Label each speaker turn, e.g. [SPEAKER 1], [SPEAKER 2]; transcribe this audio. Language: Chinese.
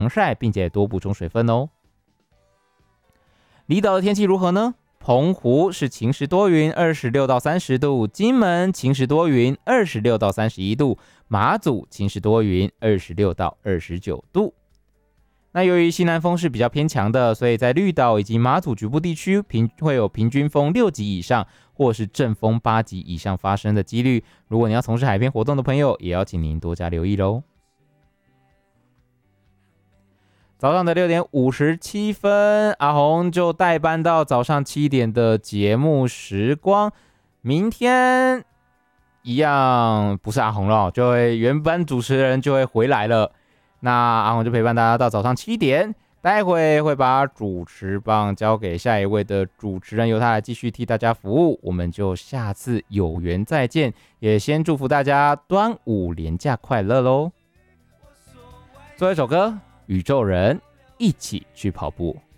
[SPEAKER 1] 晒，并且多补充水分哦。离岛的天气如何呢？澎湖是晴时多云，26到30度；金门晴时多云，26到31度；马祖晴时多云，26到29度。那由于西南风是比较偏强的，所以在绿岛以及马祖局部地区会有平均风6级以上，或是阵风8级以上发生的几率。如果你要从事海边活动的朋友，也要请您多加留意咯。早上的6点57分，阿红就代班到早上7点的节目时光。明天一样不是阿红了，就会原班主持人就会回来了。那阿红就陪伴大家到早上7点，待会会把主持棒交给下一位的主持人，由他来继续替大家服务。我们就下次有缘再见，也先祝福大家端午连假快乐咯。最后一首歌，宇宙人，一起去跑步。